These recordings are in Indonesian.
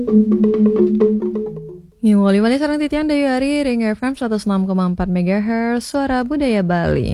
Ngewali wali sarang titian dari hari Ring FM 106,4 MHz Suara Budaya Bali.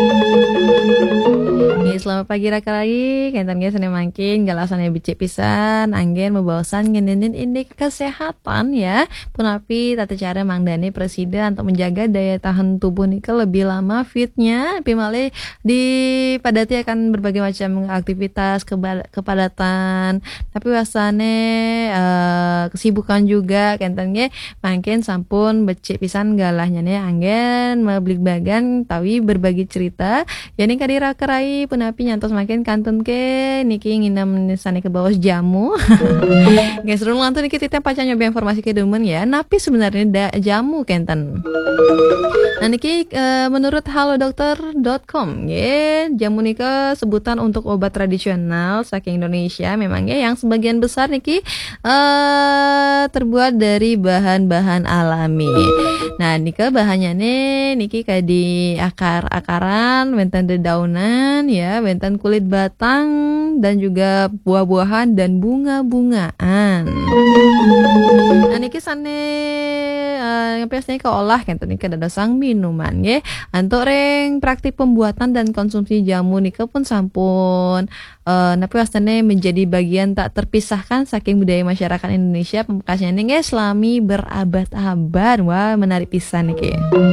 Selamat pagi raka lagi, kentannya sana makin galasannya bicik pisan, anggen membawasan ngenenin indik kesehatan ya. Punapi tata cara mangdani presiden untuk menjaga daya tahan tubuh nika lebih lama fitnya. Pimale dipadati akan berbagai macam aktivitas kepadatan. Tapi wasane kesibukan juga kentannya makin sampun becik pisan galahnya nih anggen meblik bagan tawi berbagi cerita. Yani kadira kerai punapi nyantos makin kantun ke niki nginam sani ke bawah jamu. Guys, seru lantu niki titnya pacar nyoba informasi ke demen ya. Napi sebenarnya jamu kenten. Nah niki menurut halodokter.com ya, jamu nika sebutan untuk obat tradisional saking Indonesia memangnya yang sebagian besar niki terbuat dari bahan-bahan alami. Nah nika bahannya nih niki kadi akar-akaran, benten dedaunan ya, benten kulit batang dan juga buah-buahan dan bunga-bungaan. Nah niki sane biasanya keolah kan nika dadosang minuman ya. Antuk reng praktik pembuatan dan konsumsi jamu nika pun sampun napi wastane menjadi bagian tak terpisahkan saking budaya masyarakat Indonesia pembekasnya nih selami berabad-abad. Wah menarik pisan niki.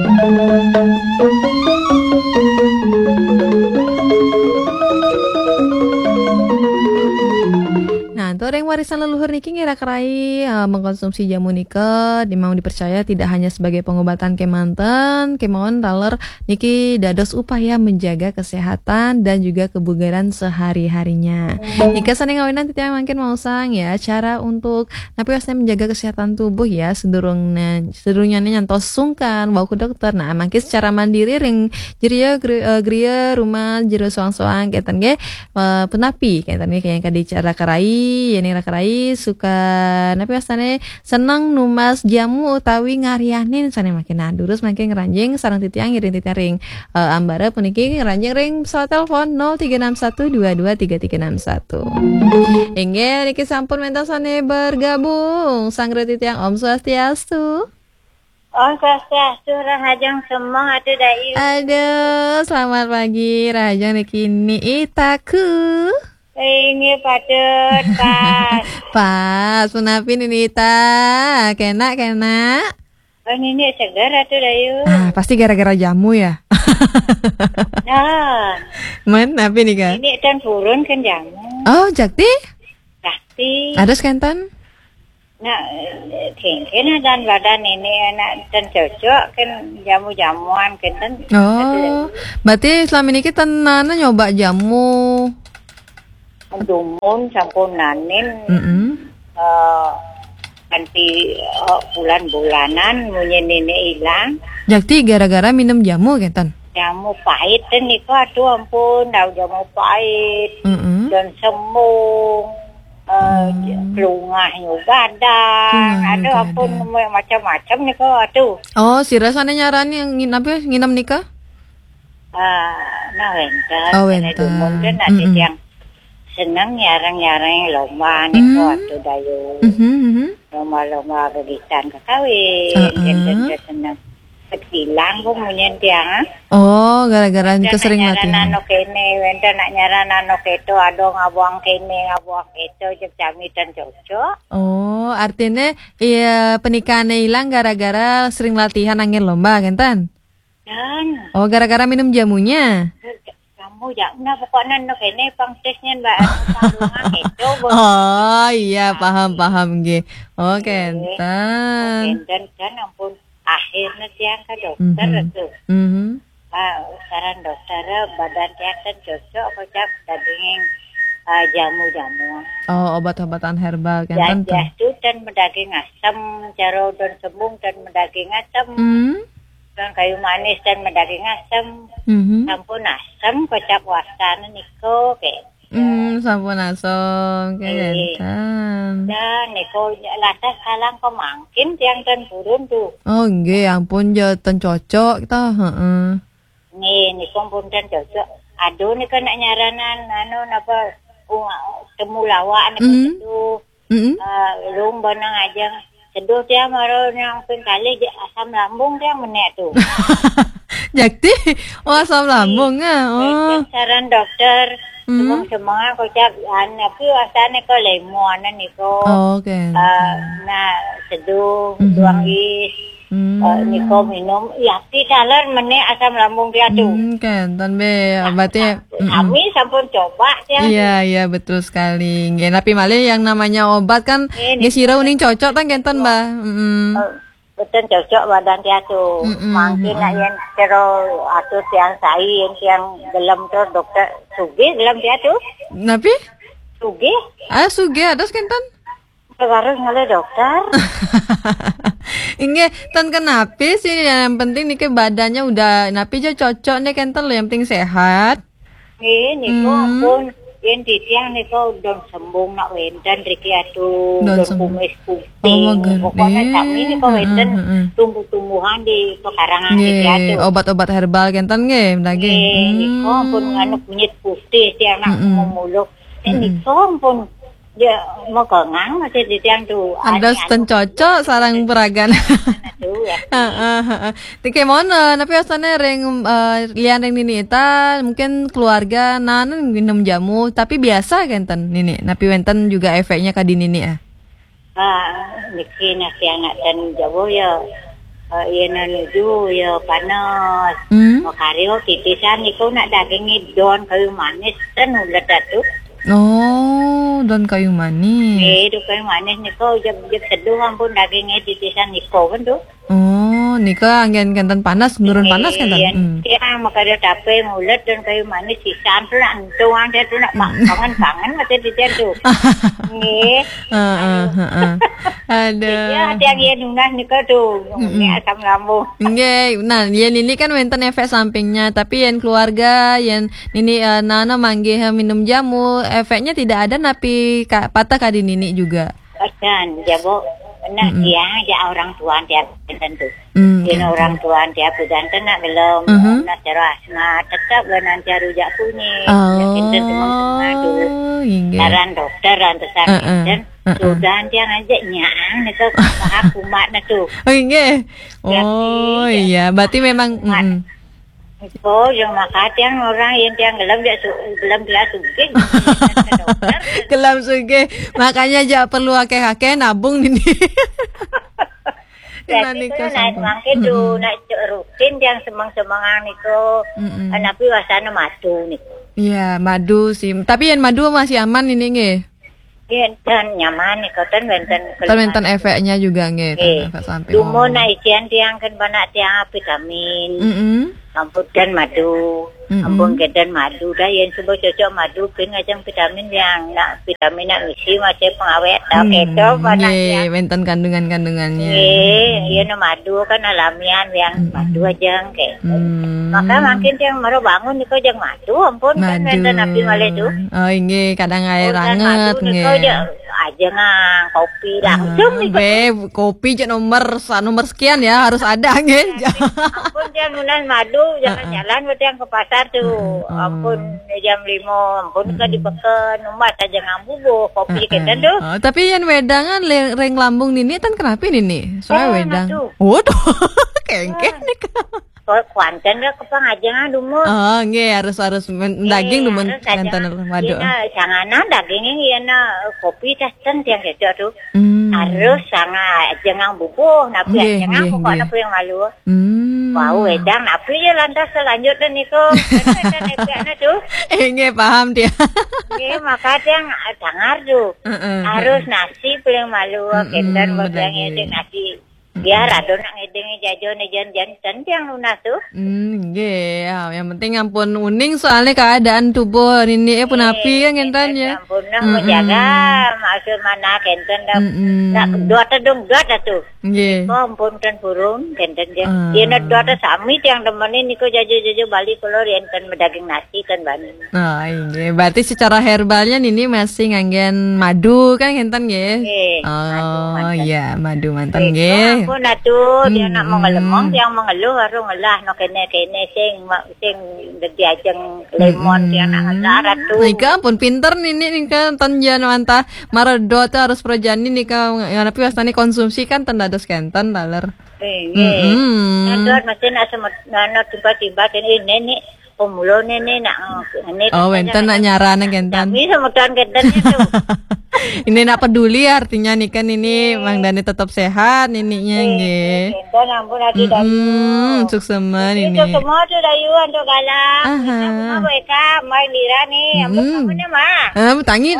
Nah, untuk yang warisan leluhur niki ngira kerai mengkonsumsi jamu nika dimau dipercaya tidak hanya sebagai pengobatan kemanten, kemauan taler niki dados upaya menjaga kesehatan dan juga kebugaran sehari-harinya. Nika sane ngawinan titiang makin mau sang ya cara untuk napi wasna menjaga kesehatan tubuh ya sedurungnya nyantos sungkan bawa ke dokter. Nah, makin secara mandiri ring jeria gria rumah jero soang-soang keten ge penapi keten ge kayak kadi cara kerai yani rakarai suka napi wasane seneng numas jamu utawi ngarianin sane makin durus makin ngeranjing sareng titiang ngiring titiang ambara puniki ngeranjing ring pesawat telepon 0361223361. Inggih niki sampun mentasane bergabung sang titiang Om Swastiastu. Oh, Swastiastu Rahajang semua atuh dayu. Aduh, selamat pagi Rahajang niki ni itaku. Ini patut pas punapi Nita kena oh ini segar atuh dayu. Pasti gara-gara jamu ya. Nah Napi nih kan ini kan turun kan jamu jakti ada skentan. Nah kena dan badan ini enak dan cocok kan jamu-jamuan kan. Berarti selama ini kita nyoba jamu dumun sampunanin nanti bulan-bulanan munyen ini hilang. Jakti gara-gara minum jamu keten. Jamu pahit dan niku aduh ampun jamu pahit dan semung kelungah badan aduh ampun macam-macam niku aduh. Oh si rasanya nyarani yang nginam nikah? Nah wenten mungkin ada yang senang nyarang-nyarang lomba niku atuh dayu. Lomba-lomba begitan kakawin dan senang ketilang kok munyen tiang. Oh gara-gara kesering latihan. Nano kene wenten nak nyaran nano keto ado ngabuang kene ngabuang keto jami dan cocok. Oh artinya iya pernikahannya hilang gara-gara sering latihan angin lomba kentan. Dan oh gara-gara minum jamunya. Nah pokoknya no kene pangsesnya mbak itu. Oh iya paham nggih. Oh kentan. Dan ampun akhirnya tiang ke dokter itu. Saran dokter badan tiang kan cocok kocak daging jamu-jamu. Oh obat-obatan herbal kentan. Itu dan mendaging asam jaro dan sembung dan mendaging asam. Dan kayu manis dan mendaging asam. Sampun asam kocak wasana niko kayak. Sampun asam kayak kentan. Dan niko lantas kalang pemangkin tiang dan burun tuh. Oh nggih ampun jatan cocok kita. Nih niko pun dan cocok. Aduh niko nak nyaranan napa temulawak niko itu Lung benang aja. Seduh dia maro yang pengkali asam lambung dia menek tuh. Jakti, asam lambung Oh. Saran dokter, semua kocak tapi asane ko lemon niko. Oke. Nah seduh tuang is. Niko minum, yakti dalan menek asam lambung dia tuh. Kan, be obatnya. Kami sampun coba ya. Iya betul sekali. Nggih, tapi malah yang namanya obat kan nggih sira uning cocok kan kenten, Mbak. Betul cocok badan dia tuh. Mungkin nak yang cero atau tiang sai yang gelem tuh dokter sugi gelem dia tuh. Napi? Sugi? Sugi ada kenten. Harus ngale dokter. Inge tan kenapa sih yang penting nih ke badannya udah napi aja cocok nih kenten lo yang penting sehat. Niko pun yang di tiang niko don sembung nak wenten riki atu don kumis putih. Pokoknya kami niko wenten tumbuh-tumbuhan di pekarangan riki atu. Obat-obat herbal kenten nge daging. Niko pun nganu kunyit putih tiang nak memuluk. Niko pun dia mau kengang masih di tiang tuh. Ada cocok sarang peragan. Tike mana, tapi asalnya lian ring nini ita mungkin keluarga nan minum jamu, tapi biasa kenten nini. Tapi wenten juga efeknya kadi nini ya. Niki nasi anak dan jamu ya. Iya nuju ya panas. Makario titisan niku nak daging idon kayu manis dan ulet atu. Oh, dan kayu manis. Itu kayu manis niko jeb seduh ampun dagingnya titisan niko kan tuh. Oh, nika angin kenten panas, nurun panas kenten. Iya, maka dia tape mulut dan kayu manis sisan tuh nak tuang dia tuh nak kangen mati dia tuh. Nih. Ada. Iya, ada yang nunas nika tuh, ini asam lambung. Nggih, nah, ini kan wenten efek sampingnya, tapi yang keluarga, yang ini nana manggih minum jamu, efeknya tidak ada, napi patah kadi nini juga. Dan jabo. Nah, dia aja orang tua dia tentu. Dia orang tua dia pedanten nak belum. Nak cara asma tetap benan cara rujak kunyit. Kita semua dulu. Saran dokter dan dan sudah dia ngajak nyang nih ke aku mak na tuh. Oh iya, berarti memang. Oh, yang makat yang orang yang gelem dia sugih. Gelem sugih. Makanya aja perlu akeh-akeh nabung ini. Jadi itu naik mangke tuh naik rutin yang semang-semangan itu. Tapi wasana madu nih. Iya, madu sih. Tapi yang madu masih aman ini nggih. Iya, dan nyaman nih koten wenten efeknya juga nggih, efek samping. Dumo na isian tiang kan banyak tiang vitamin. Ampun dan madu. Ampun dan madu dah yang sebab cocok madu pun ngajang vitamin yang nak vitamin nak isi macam pengawet tau keto banyak tiang. Wenten kandungan-kandungannya. Iya no madu kan alamian yang madu aja kayak. Maka makin yang baru bangun niko jang madu ampun kan wenten api malih tuh. Oh ini kadang air hangat nggih. Aja ngang kopi langsung nih. Kopi aja nomor sekian ya harus ada nggih. Ampun dia nunan madu jalan-jalan berarti yang ke pasar tuh. Ampun jam 5 ampun ke dibeken umat aja ngambu kopi keten tuh. Tapi yang wedangan reng lambung nini kan kenapa nini? Soalnya wedang. Waduh. Kengkeh nih. Kuanten ke pengajangan dumun. Oh, nggih harus daging dumun kanten madu. Sangana dagingnya iana kopi tasten tiang gitu tuh. Harus sangat jangan bubuh napi jangan pokok napi yang malu. Wow, wedang napi ya lantas selanjutnya niko. Tuh. Nggih paham dia. Nggih maka yang dangar tuh. Harus nasi paling malu kender bagiannya nasi. Biar adon nak ngedenge jajo jan yang lunas tuh. Nggih, yang penting ampun uning soalnya keadaan tubuh ini pun api kan kenten ya. Ampun menjaga maksud mana kenten dah. Nak dua tuh. Nggih. Ampun kan burung kenten dia. Ieu dua sami yang temenin niko jajo bali keluar enten daging nasi kan bani. Nah, nggih. Berarti secara herbalnya ini masih nganggen madu kan kenten nggih. Nggih. Oh iya, madu manten nggih. Ampun atuh dia nak mengelemong yang mengeluh baru ngelah no kene sing diajeng lemon yang nak ngelah ratu. Nika pun pinter nika tanjan mantah maredot harus projani nika tapi wastani konsumsi kan tendados kenten daler. Nandor masih nak semut tiba-tiba kene ini pemulo nene nak ini. Oh, wenten nak nyarana kentan. Kami semutan kenten itu. Ini nak peduli artinya nih kan ini Mang Dani tetap sehat ininya nggih. Kenten ampun adi dayu. Sukseman ini. Sukseman tu dayu ando galang. Kita mereka mai lira nih. Ampun mana mah? Tangi.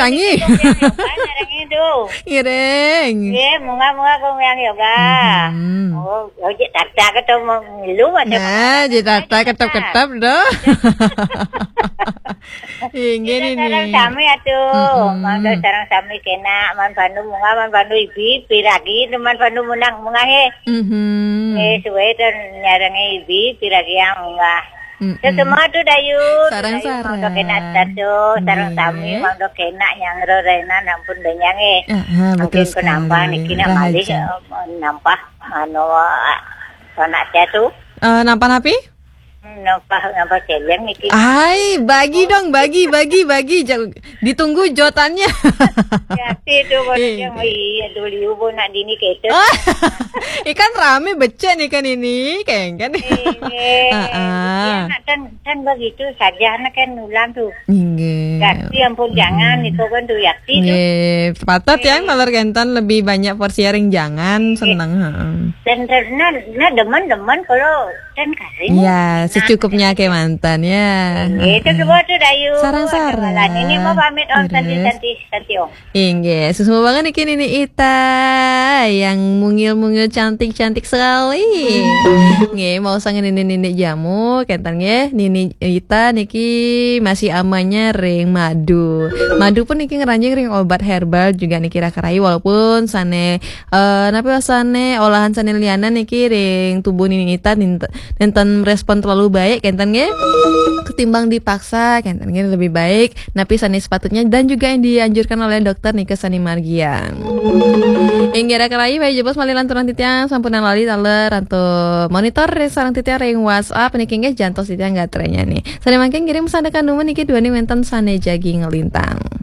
Ireng. Ye, munga kong yang yoga. Oh, oje tata ketemu milu macam. Nah, je tata ketap doh. Ingin ini. Sarang sami atuh. Mangga sarang sami kena man pandu ibi piragi teman pandu munang munga he. Suwe dan nyarangi ibi piragi yang munga. Semua tu dayu. Sarang-sarang. Mangga kena tado, sarang sami mangga kena yang rorena nampun benyang he. Mungkin penambah niki nak malih nampah anak saya tu. Nampak napi? Nampak celeng niki. Ai, bagi dong, bagi. Ditunggu jotannya. Ya, itu yang dulu ibu nak dini gitu. Ikan rame becek nih kan ini, kan. Kan begitu saja, anak kan ulang tuh. Nggih. Yakti ampun jangan itu kan tuh yakti tuh. Nggih, patat ya kalau kentan lebih banyak porsi yang jangan seneng. Dan nah demen kalau dan kasih. Ya, secukupnya ke mantan ya. Itu semua tuh dayu. Sarang-sarang. Ini mau pamit on santi om. Inge, susu banget ini Ita yang mungil cantik sekali. Nge, mau sangen nini jamu, kentan nge, nini Ita niki masih amannya ring madu. Madu pun niki ngeranjing ring obat herbal juga niki rakarai walaupun sane sane olahan sane liana niki ring tubuh nini Ita nenten respon terlalu baik kentan nge ketimbang dipaksa kentan nge lebih baik napi sani sepatutnya dan juga yang dianjurkan oleh dokter Nika Sani Margian. Inggih karai bae jebos malilan turang titiang sampunan lali taler atau monitor sareng titiang ring WhatsApp niki nge jantos titiang gak trennya nih. Sane mangke ngirim sandakan numen niki 2 nih wenten sane jagi ngelintang.